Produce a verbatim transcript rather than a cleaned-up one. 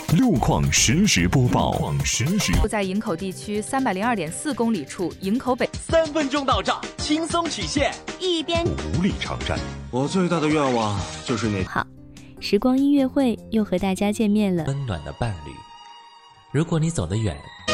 路况实时播报。路况实时。 在营口地区三百零二点四公里处，营口北三分钟到站，轻松曲线， 一边五里长站。 我最大的愿望就是那好，时光音乐会又和大家见面了。 温暖的伴侣，如果你走得远，